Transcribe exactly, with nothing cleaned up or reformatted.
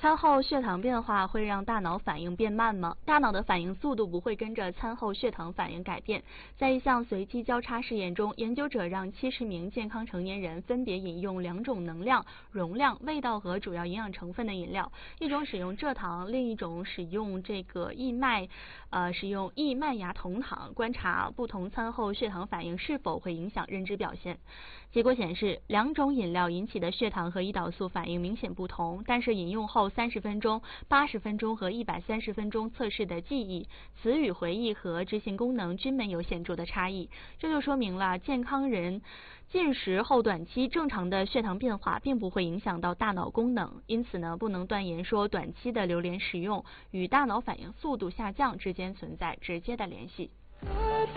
餐后血糖变化会让大脑反应变慢吗？大脑的反应速度不会跟着餐后血糖反应改变。在一项随机交叉试验中，研究者让七十名健康成年人分别饮用两种能量、容量、味道和主要营养成分的饮料，一种使用蔗糖，另一种使用这个异麦，呃，使用异麦芽酮糖，观察不同餐后血糖反应是否会影响认知表现。结果显示，两种饮料引起的血糖和胰岛素反应明显不同，但是饮用后三十分钟、八十分钟和一百三十分钟测试的记忆、词语回忆和执行功能均没有显著的差异。这就说明了健康人进食后短期正常的血糖变化并不会影响到大脑功能，因此呢，不能断言说短期的榴莲食用与大脑反应速度下降之间存在直接的联系。